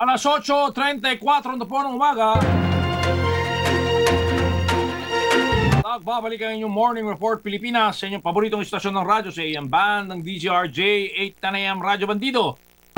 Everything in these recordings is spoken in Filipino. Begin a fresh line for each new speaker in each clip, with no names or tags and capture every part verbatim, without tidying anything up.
Alas otso treinta y cuatro na po ng umaga. Nagbabalik ang inyong Morning Report Pilipinas sa inyong paboritong istasyon ng radyo sa A M Band ng D Z R J eight ten A M Radyo Bandido.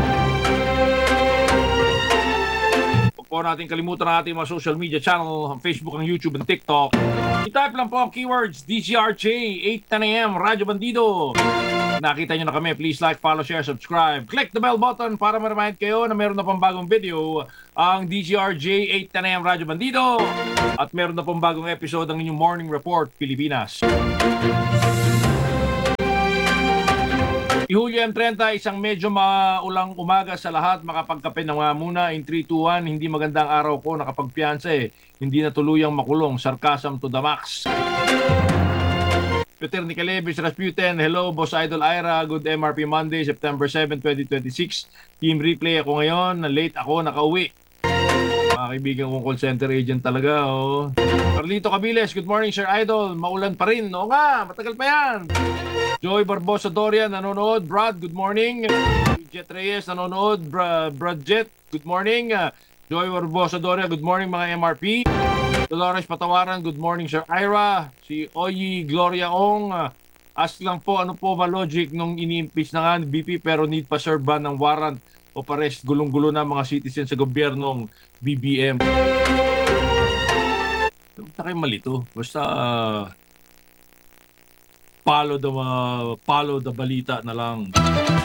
Huwag po natin kalimutan ang ating mga social media channel, ang Facebook, ang YouTube, ang TikTok. I-type lang po ang keywords D Z R J eight ten A M Radyo Bandido. Nakita nyo na kami, please like, follow, share, subscribe. Click the bell button para ma-remind kayo na meron na pong bagong video ang D Z R J eight ten A M Radyo Bandido. At meron na pong bagong episode ng inyong Morning Report Pilipinas. Hulyo M thirty, isang medyo maulang umaga sa lahat. Makapagkape na nga muna in three, two, one. Hindi magandang araw ko, nakapagpiyansa eh. Hindi na tuluyang makulong. Sarcasm to the max. Peter Nicalevis, Rasputin, hello, Boss Idol Ira, good M R P Monday, September seventh, twenty twenty-six. Team replay ako ngayon, late ako, nakauwi. Mga kaibigan kong call center agent talaga, oh. Carlito Cabiles, good morning, Sir Idol, maulan pa rin. Oo nga, matagal pa yan. Joy Barbosa Dorian, nanonood. Brad, good morning. Jet Reyes, nanonood. Bra Brad Jet, good morning. Joy Barbosa Dorian, good morning mga M R P. Dolores Patawaran, good morning Sir Ira. Si Oyi Gloria Ong, uh, ask lang po ano po ba logic nung ini-impeach na nga ni B P pero need pa serve ba ng warrant o pares gulong-gulo na mga citizen sa gobyernong B B M. Basta kayo malito. Basta uh, follow the, uh, follow the balita na lang.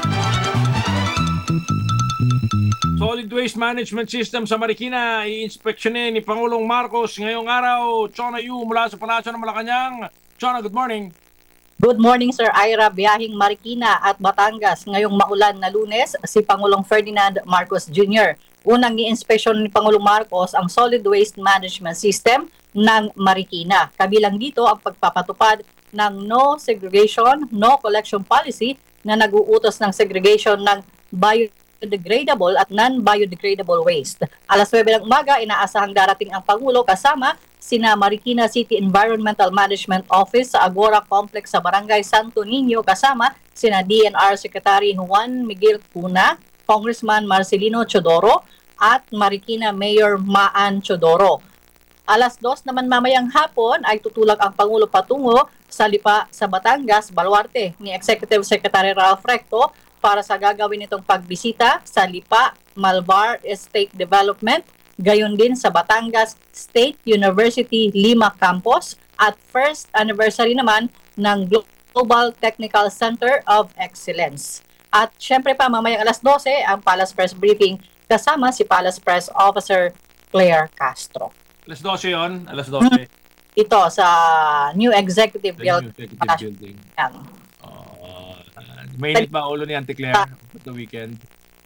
Solid Waste Management System sa Marikina, i-inspeksyonin ni Pangulong Marcos ngayong araw. Chona Yu mula sa Palasyo ng Malacanang. Chona, good morning.
Good morning, Sir Ira. Biyahing Marikina at Batangas ngayong maulan na Lunes, si Pangulong Ferdinand Marcos Junior Unang i-inspeksyon ni Pangulong Marcos ang Solid Waste Management System ng Marikina. Kabilang dito ang pagpapatupad ng no segregation, no collection policy na nag-uutos ng segregation ng bio biodegradable at non-biodegradable waste. Alas nuwebe ng umaga, inaasahang darating ang Pangulo kasama sina Marikina City Environmental Management Office sa Agora Complex sa Barangay Santo Niño kasama sina D N R Secretary Juan Miguel Cuna, Congressman Marcelino Chodoro at Marikina Mayor Maan Chodoro. Alas dos naman mamayang hapon ay tutulak ang Pangulo patungo sa Lipa sa Batangas, Baluarte ni Executive Secretary Ralph Recto para sa gagawin itong pagbisita sa Lipa, Malvar Estate Development, gayon din sa Batangas State University Lima Campus at first anniversary naman ng Global Technical Center of Excellence. At syempre pa mamayang alas dose ang Palace Press Briefing kasama si Palace Press Officer Claire Castro.
Alas dose yun? Alas dose?
Ito sa New Executive Building.
Executive Building.
Yan.
Mainit ba ulo ni Auntie Claire for the weekend?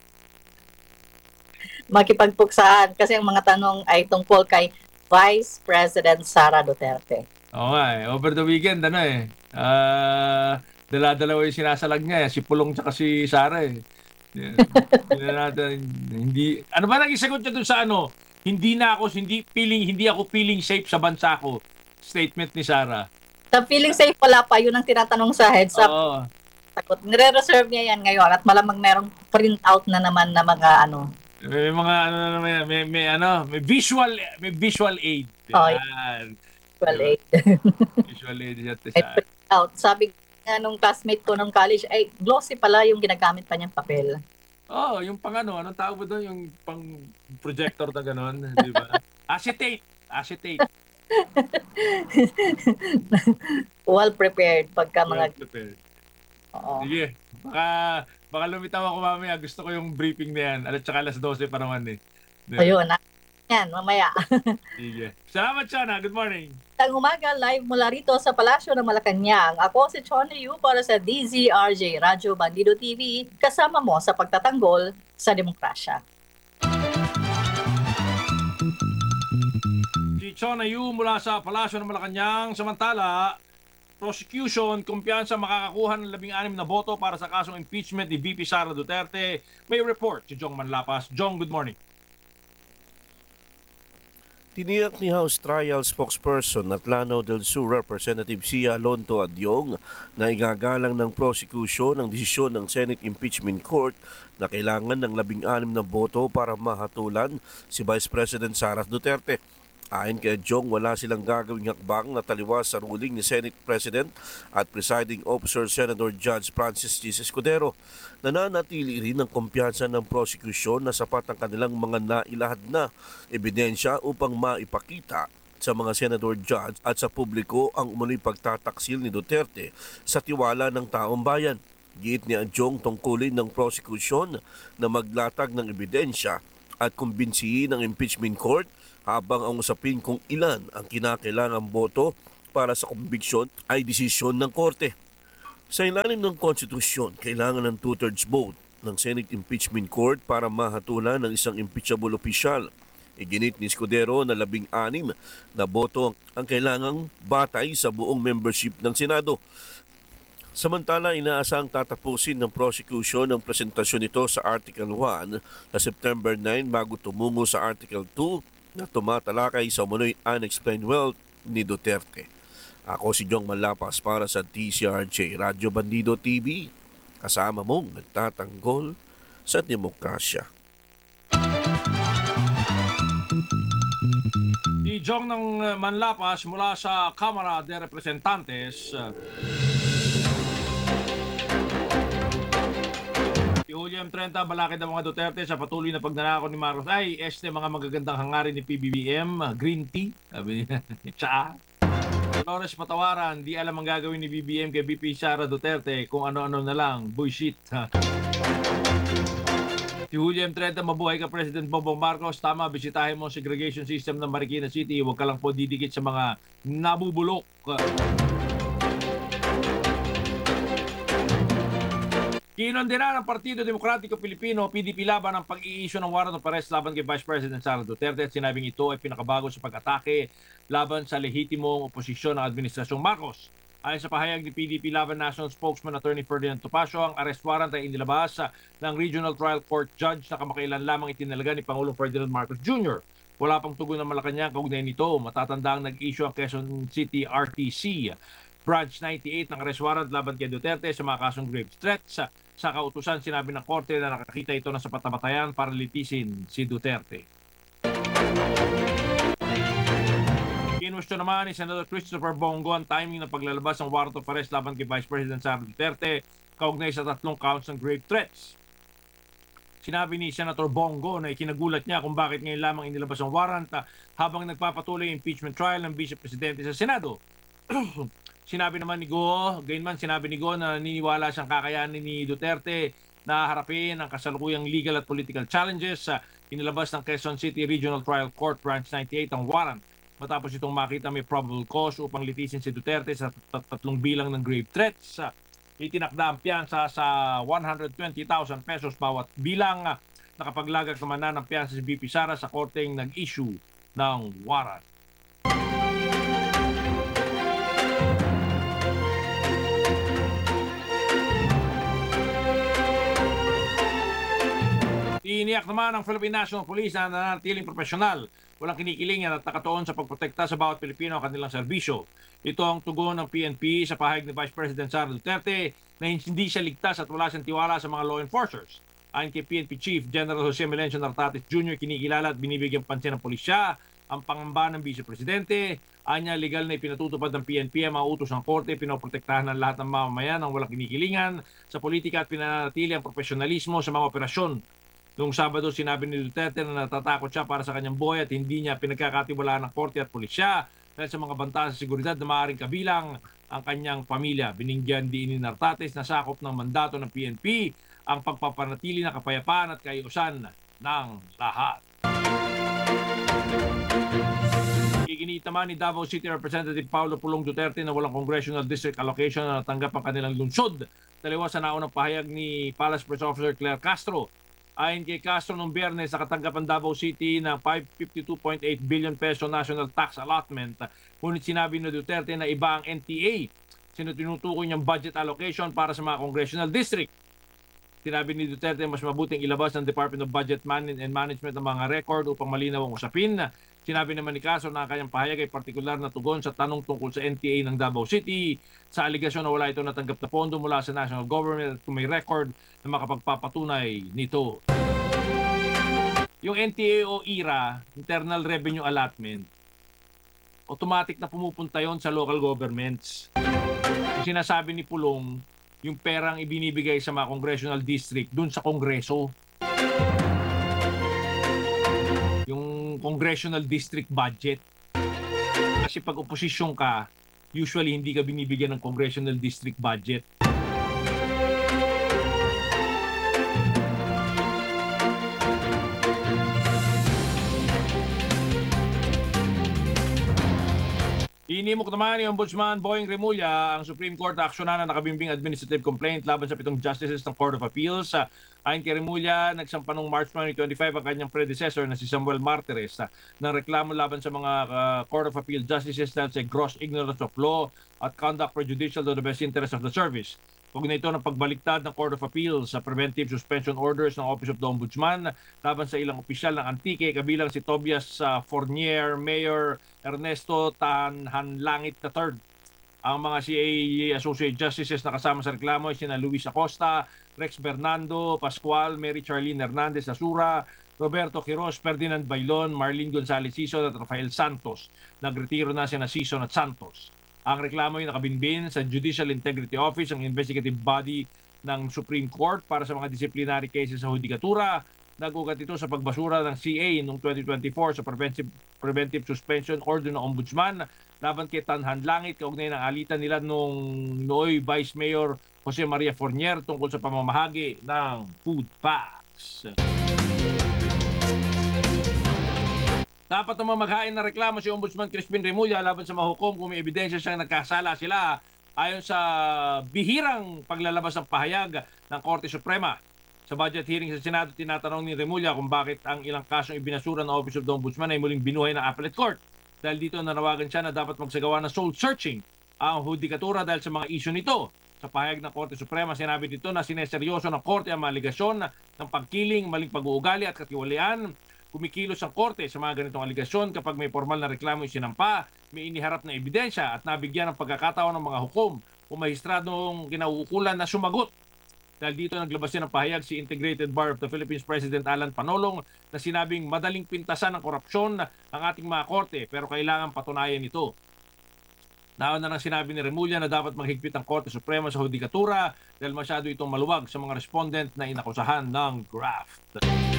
Makipagpuksaan kasi ang mga tanong ay tungkol kay Vice President Sara Duterte.
Oo nga eh. Over the weekend, ano eh. Uh, dala-dalawa yung sinasalag niya eh. Si Pulong tsaka si Sara eh. Yeah. natin, hindi, ano ba naging sagot niya dun sa ano? Hindi na ako, hindi feeling, hindi ako feeling safe sa bansa ko. Statement ni Sara.
Sa feeling safe wala pa, yun ang tinatanong sa heads up.
Oo.
Takot. Nire-reserve niya yan ngayon at malamang merong print out na naman na mga ano.
May mga ano may, may, may ano, may visual may visual aid.
Oh,
yan.
Visual aid.
Visual aid yan
May print out. Sabi nga nung classmate ko nung college, ay glossy pala yung ginagamit pa niyang papel.
Oh, yung pang ano, anong tawag mo doon? Yung pang projector na gano'n, di ba? Acetate. Acetate.
Well prepared pagka mga...
Well prepared.
Oo.
Sige, baka, baka lumitaw ako mamaya. Gusto ko yung briefing na yan. Alat saka alas dose pa naman eh. Diba?
Ayun, na. Yan, mamaya.
Sige. Salamat, Chana. Good morning.
Tang umaga, live mula rito sa Palasyo ng Malacanang. Ako si Chona Yu para sa D Z R J Radyo Bandido T V. Kasama mo sa pagtatanggol sa demokrasya.
Si Chona Yu mula sa Palasyo ng Malacanang. Samantala, prosecution, kumpiyansa makakakuha ng labing anim na boto para sa kasong impeachment ni V P Sara Duterte. May report si Jong Manlapas. Jong, good morning.
Tiniyak ni House Trial spokesperson at Lanao del Sur Representative Sia Lonto Adyong na igagalang ng prosecution ang desisyon ng Senate Impeachment Court na kailangan ng labing-anim na boto para mahatulan si Vice President Sara Duterte. Ayon kay Adyong, wala silang gagawing hakbang na taliwas sa ruling ni Senate President at Presiding Officer Senator Judge Francis G. Escudero. Nananatili rin ang kumpiyansa ng prosecution na sapat ang kanilang mga nailahad na ebidensya upang maipakita sa mga senador judge at sa publiko ang umunoy pagtataksil ni Duterte sa tiwala ng taong bayan. Giit ni Adyong tungkulin ng prosecution na maglatag ng ebidensya at kumbinsihin ang impeachment court habang ang usapin kung ilan ang kinakailangang boto para sa kumbiksyon ay desisyon ng korte. Sa ilalim ng konstitusyon, kailangan ng two-thirds vote ng Senate Impeachment Court para mahatulan ng isang impeachable official. Iginit ni Escudero na labing-anim na boto ang kailangang batay sa buong membership ng Senado. Samantala, inaasang tatapusin ng prosecution ang presentasyon nito sa Article one na September nine bago tumungo sa Article two na tumatalakay sa umunoy unexplained wealth ni Duterte. Ako si Jong Malapas para sa T C R J Radyo Bandido T V, kasama mong nagtatanggol sa demokrasya.
Si Jong ng Manlapas mula sa Kamara de Representantes. Si Julio M. Trenta, balakid ang mga Duterte sa patuloy na pagnanakaw ni Marcos. Ay, este mga magagandang hangarin ni P B B M, green tea, sabi niya, tsaa. Flores Patawaran, di alam ang gagawin ni B B M kay B P Sara Duterte kung ano-ano na lang, bullshit. Si Julio M. Trenta, mabuhay ka President Bongbong Marcos. Tama, bisitahin mo ang segregation system ng Marikina City. Huwag ka lang po didikit sa mga nabubulok. Kinondena ng Partido Demokratiko Pilipino, P D P laban ang pag-i-issue ng warrant of arrest laban kay Vice President Sara Duterte at sinabing ito ay pinakabago sa pag-atake laban sa lehitimong oposisyon ng Administrasyong Marcos. Ayon sa pahayag ni P D P Laban National Spokesman Attorney Ferdinand Topacio, ang arrest warrant ay inilabas ng Regional Trial Court Judge na kamakailan lamang itinalaga ni Pangulong Ferdinand Marcos Junior Wala pang tugon ng Malacanang kaugnay nito. Matatandang nag-issue ang Quezon City R T C Branch ninety-eight ng arrest warrant laban kay Duterte sa mga kasong grave threats. Sa kautusan, sinabi ng korte na nakakita ito ng sapat na batayan para litisin si Duterte. Kinwestiyon naman ni Senator Christopher Bongo ang timing ng paglalabas ng warrant of arrest laban kay Vice President Sara Duterte kaugnay sa tatlong counts ng grave threats. Sinabi ni Senator Bongo na ikinagulat niya kung bakit ngayon lamang inilabas ang warrant uh, habang nagpapatuloy ang impeachment trial ng Vice Presidente sa Senado. Sinabi naman ni Go, gayunman sinabi ni Go na naniniwala siyang kakayanin ni Duterte na harapin ang kasalukuyang legal at political challenges sa inilabas ng Quezon City Regional Trial Court Branch ninety-eight ang warrant matapos itong makita may probable cause upang litisin si Duterte sa tat- tatlong bilang ng grave threats. Itinakda ang piyansa sa one hundred twenty thousand pesos bawat bilang. Nakapaglagak naman na ng piyansa si B P Sara sa korteng nag-issue ng warrant. Iniyak naman ng Philippine National Police na nananatiling profesional, walang kinikilingan at nakatuon sa pagprotekta sa bawat Pilipino ang kanilang serbisyo. Ito ang tugon ng P N P sa pahayag ni Vice President Sara Duterte na hindi siya ligtas at wala siyang tiwala sa mga law enforcers. Ayon kay P N P Chief General Jose Melencio Nartates Junior, kinikilala at binibigyan pansin ng pulisya ang pangamba ng Vice Presidente. Anya, legal na ipinatutupad ng P N P ang mga utos ng korte, pinoprotektahan ng lahat ng mamamayan ng walang kinikilingan sa politika at pinanatili ang profesionalismo sa mga operasyon. Noong Sabado, sinabi ni Duterte na natatakot siya para sa kanyang buhay at hindi niya pinagkakatiwalaan ng korte at pulisya dahil sa mga banta sa seguridad na maaaring kabilang ang kanyang pamilya. Binigyan din ni Nartates na sakop ng mandato ng P N P ang pagpapanatili ng kapayapaan at kaayusan ng lahat. Iginit naman ni Davao City Representative Paulo Pulong Duterte na walang congressional district allocation na natanggap ang kanilang lungsod. Taliwas sa naunang pahayag ni Palace Press Officer Claire Castro. Ayon kay Castro, noong Biyernes, nakatanggapan ng Davao City ng five hundred fifty-two point eight billion peso national tax allotment. Ngunit sinabi ni Duterte na iba ang N T A. Sino tinutukoy niyang budget allocation para sa mga congressional district. Sinabi ni Duterte mas mabuting ilabas ng Department of Budget Man- and Management ang mga record upang malinaw ang usapin. Sinabi naman ni Castro na ang kanyang pahayag ay partikular na tugon sa tanong tungkol sa N T A ng Davao City sa aligasyon na wala ito natanggap na pondo mula sa national government at kung may record na makapagpapatunay nito. Yung N T A o I R A, Internal Revenue Allotment, automatic na pumupunta yon sa local governments. Yung sinasabi ni Pulong, yung perang ibinibigay sa mga congressional district dun sa kongreso. Yung congressional district budget. Kasi pag oposisyon ka, usually hindi ka binibigyan ng congressional district budget. Inimok naman ni Ombudsman Boying Remulla ang Supreme Court na aksyonan na nakabimbing administrative complaint laban sa pitong justices ng Court of Appeals. Uh, ayon kay Remulla, nagsampa noong March twenty twenty-five ang kanyang predecessor na si Samuel Martires uh, ng reklamo laban sa mga uh, Court of Appeal justices dahil sa gross ignorance of law at conduct prejudicial to the best interest of the service. Kaugnay ito ng pagbaliktad ng Court of Appeals sa preventive suspension orders ng Office of the Ombudsman laban sa ilang opisyal ng Antique kabilang si Tobias uh, Fournier, Mayor Ernesto Tanhanlangit the third. Ang mga C A Associate Justices na kasama sa reklamo ay sina Luis Acosta, Rex Bernardo Pascual, Mary Charlene Hernandez Asura, Roberto Quiroz, Ferdinand Bailon, Marlene Gonzalez Sison at Rafael Santos. Nagretiro na sina Sison at Santos. Ang reklamo ay nakabinbin sa Judicial Integrity Office, ang investigative body ng Supreme Court para sa mga disciplinary cases sa hudikatura. Nagugat ito sa pagbasura ng C A noong twenty twenty-four sa preventive, preventive suspension order ng Ombudsman laban kay Tanhanlangit kaugnay ng alitan nila nung nooy Vice Mayor Jose Maria Fournier tungkol sa pamamahagi ng food packs. Dapat naman maghain na reklamo si Ombudsman Crispin Remulla laban sa mahukom kung may ebidensya siyang nagkasala sila ayon sa bihirang paglalabas ng pahayag ng Korte Suprema. Sa budget hearing sa Senado, tinatanong ni Remulla kung bakit ang ilang kasong ibinasura ng Office of the Ombudsman ay muling binuhay ng Appellate Court. Dahil dito nanawagan siya na dapat magsagawa ng soul searching ang hudikatura dahil sa mga isyu nito. Sa pahayag ng Korte Suprema, sinabi dito na sineseryoso ng Korte ang mga aligasyon ng pagkiling, maling pag-uugali at katiwalian. Kumikilos ang Korte sa mga ganitong aligasyon kapag may formal na reklamo isinampa, may iniharap na ebidensya at nabigyan ng pagkakataon ng mga hukom o mahistradong kinauukulan na sumagot. Dahil dito naglabas din ng pahayag si Integrated Bar of the Philippines President Alan Panolong na sinabing madaling pintasan ng korupsyon ang ating mga korte pero kailangan patunayan ito. Naon na nang sinabi ni Remulla na dapat maghigpit ang Korte Suprema sa hudikatura dahil masyado itong maluwag sa mga respondent na inakusahan ng graft.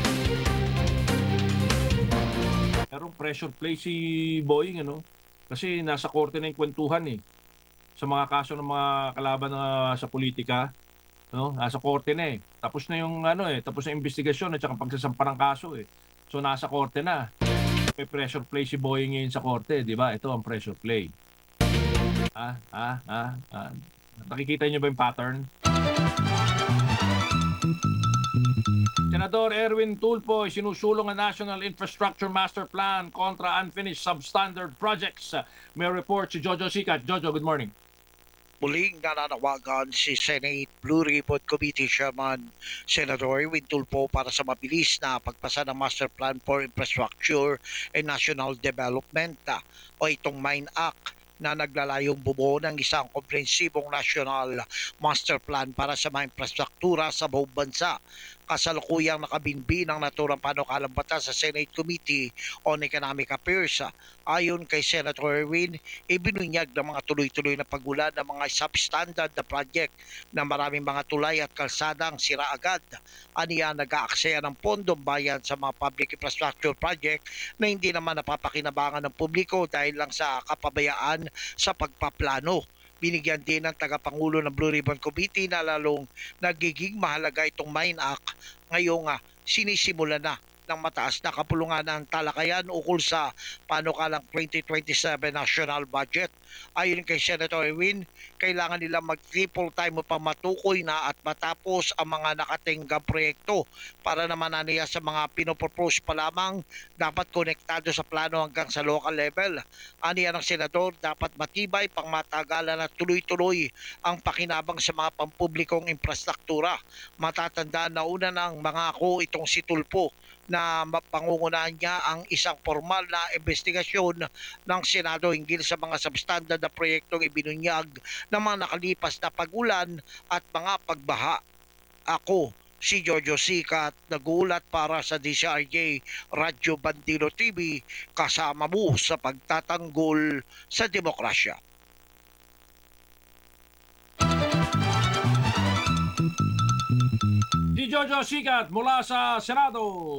Merong pressure play si Boying, ano? Kasi nasa korte na yung kwentuhan eh. Sa mga kaso ng mga kalaban na sa politika, no? Nasa korte na eh. Tapos na yung ano eh, tapos na investigasyon at saka pagsasampa ng kaso eh. So nasa korte na. May pressure play si Boying ngayon sa korte, di ba? Ito ang pressure play. Ah, ah, ah, ah. Nakikita niyo ba yung pattern? Senador Erwin Tulfo ay sinusulong ang National Infrastructure Master Plan kontra unfinished substandard projects. May report si Jojo Sicat. Jojo, good morning.
Muling nananawagan si Senate Blue Ribbon Committee Chairman Senator Erwin Tulfo para sa mabilis na pagpasa ng Master Plan for Infrastructure and National Development o itong MINE Act na naglalayong bumuo ng isang komprehensibong national master plan para sa mga infrastruktura sa buong bansa. Kasalukuyang nakabinbi ng naturang panukalang batas sa Senate Committee on Economic Affairs. Ayon kay Senator Erwin, ibinunyag ng mga tuloy-tuloy na pagulan ng mga substandard na project na maraming mga tulay at kalsada ang sira agad. Aniya nag-aaksaya ng pondong bayan sa mga public infrastructure project na hindi naman napapakinabangan ng publiko dahil lang sa kapabayaan sa pagpaplano. Binigyan din ng tagapangulo ng Blue Ribbon Committee na lalong nagiging mahalaga itong MINE Act ngayong uh, sinisimula na ng mataas na kapulungan ng talakayan ukol sa panukalang twenty twenty-seven national budget. Ayon kay Senator Erwin, kailangan nila mag-triple time upang matukoy na at matapos ang mga nakatinggang proyekto para naman naniya sa mga pinopropose pa lamang dapat konektado sa plano hanggang sa local level. Aniya ng Senador, dapat matibay pang matagalan at tuloy-tuloy ang pakinabang sa mga pampublikong infrastruktura. Matatandaan na una ng mga ako itong si Tulfo na pangungunahan niya ang isang formal na investigasyon ng Senado hinggil sa mga substandard na proyektong ibinunyag ng mga nakalipas na pagulan at mga pagbaha. Ako, si Jojo Sikat, nagulat para sa D C R J Radyo Bandilo T V, kasama mo sa pagtatanggol sa demokrasya.
Si Jojo Sikat mula sa Senado.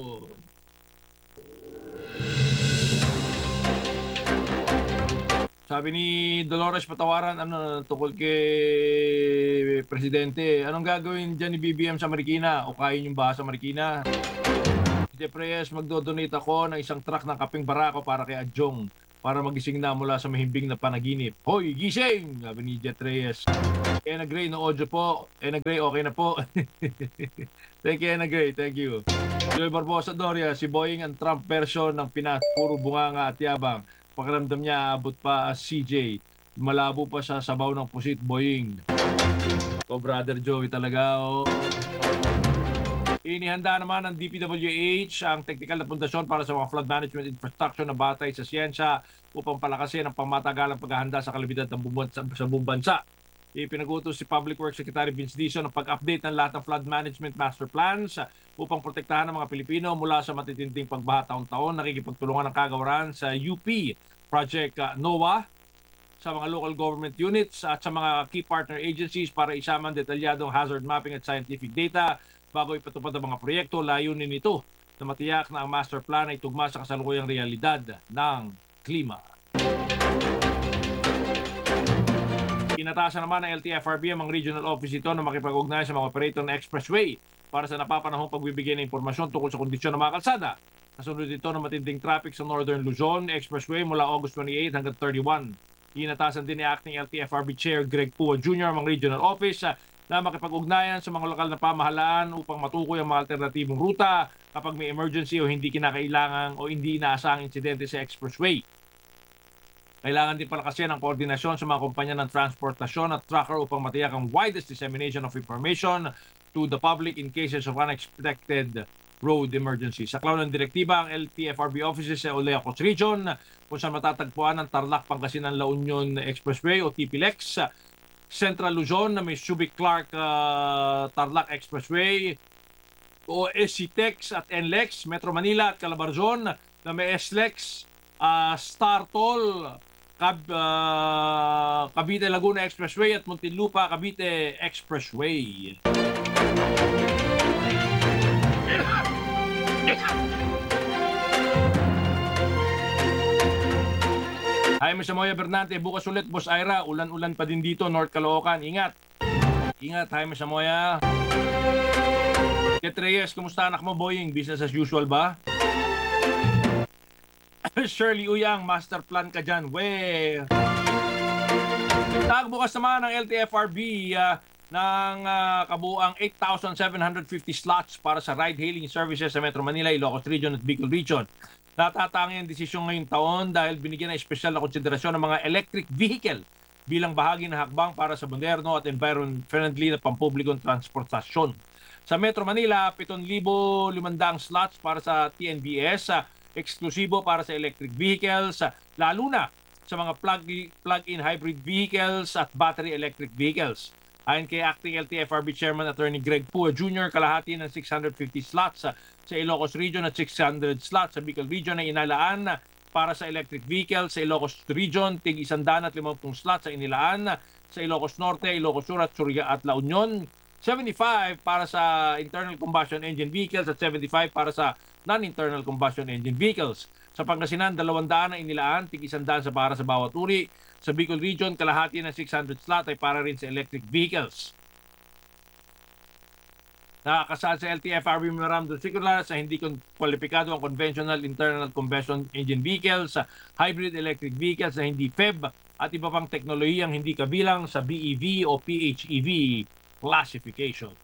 Sabi ni Dolores Patawaran, ano, tungkol kay Presidente, anong gagawin dyan ni B B M sa Marikina? O kain yung baha sa Marikina? Si Jeff Reyes, magdodonate ako ng isang truck ng kaping barako para kay Adjong para magising na mula sa mahimbing na panaginip. Hoy, gising! Sabi ni Jeff Reyes. Ena Gray, no audio po. Ena Gray, okay na po. Thank you, Ena Gray. Thank you. Joy Barbosa Doria, si Boying ang Trump version ng Pinas. Puro bunganga at yabang. Pakiramdam niya, abot pa C J. Malabo pa sa sabaw ng pusit, Boying. Ko, Brother Joey talaga, oh. Inihanda naman ng D P W H ang technical na pundasyon para sa mga flood management infrastructure na batay sa siyensya upang palakasin ang pangmatagalang paghahanda sa kalidad ng buong sa, sa buong bansa. Ipinagutos si Public Works Secretary Vince Dizon ng pag-update ng lahat ng flood management master plans upang protektahan ang mga Pilipino mula sa matitinding pagbaha taon-taon. Nakikipagtulungan ng kagawaran sa U P Project uh, NOAA, sa mga local government units at sa mga key partner agencies para isama ang detalyadong hazard mapping at scientific data bago ipatupad ang mga proyekto. Layunin nito na matiyak na ang master plan ay tugma sa kasalukuyang realidad ng klima. Inatasan naman ng L T F R B ang mga regional office ito na makipag-ugnay sa mga operator ng expressway para sa napapanahong pagbibigay ng impormasyon tungkol sa kondisyon ng mga kalsada. Kasunod ito ng matinding traffic sa Northern Luzon Expressway mula August twenty-eight hanggang thirty-one. Inatasan din ni Acting L T F R B Chair Greg Pua Junior ang mga regional office na makipag-ugnayan sa mga lokal na pamahalaan upang matukoy ang mga alternatibong ruta kapag may emergency o hindi kinakailangan o hindi inaasahang insidente sa expressway. Kailangan din palakasin ang koordinasyon sa mga kumpanya ng transportasyon at trucker upang matiyak ang widest dissemination of information to the public in cases of unexpected road emergencies. Sa klaw ng direktiba, ang L T F R B offices sa Oleacos Region kung saan matatagpuan ang Tarlac Pangasinan La Union Expressway o T P L E X, Central Luzon na may Subic Clark uh, Tarlac Expressway o S C T E X at N L E X, Metro Manila at Calabarzon na may S L E X, uh, Star Toll, Cab, uh, Cavite Laguna Expressway at Muntinlupa Cavite Expressway. Jaime Samoya Bernante, bukas ulit, Boss Ira. Ulan-ulan pa din dito, North Caloocan. Ingat. Ingat, Jaime Samoya. Ket Reyes, kumusta anak mo, Boying? Business as usual ba? Shirley Uyang, master plan ka dyan. We. Tag bukas naman ng L T F R B uh, ng uh, kabuang eight thousand seven hundred fifty slots para sa ride-hailing services sa Metro Manila, Ilocos Region at Bicol Region. Natatangi ang desisyon ngayong taon dahil binigyan ng espesyal na konsiderasyon ng mga electric vehicle bilang bahagi ng hakbang para sa moderno at environment-friendly na pampublikong transportasyon. Sa Metro Manila, seven thousand five hundred slots para sa T N B S, uh, eksklusibo para sa electric vehicles, uh, lalo na sa mga plug- plug-in hybrid vehicles at battery electric vehicles. Ayon kay Acting L T F R B Chairman Attorney Greg Pua Junior, kalahati ng six hundred fifty slots uh, sa Ilocos Region at six hundred slots sa Bicol Region ay inalaan para sa electric vehicles. Sa Ilocos Region, tig one hundred fifty slots sa inilaan sa Ilocos Norte, Ilocos Sur at Surya at La Union. seventy-five para sa internal combustion engine vehicles at seventy-five para sa non-internal combustion engine vehicles. Sa Pangasinan, two hundred na inilaan, tig one hundred sa para sa bawat uri. Sa Bicol Region, kalahati ng six hundred slot ay para rin sa electric vehicles. nakakasal sa L T F R B Memorandum Circular sa hindi kon- kwalipikado ang conventional internal combustion engine vehicles, sa hybrid electric vehicles na hindi F E B at iba pang teknolohiyang hindi kabilang sa B E V o P H E V classification.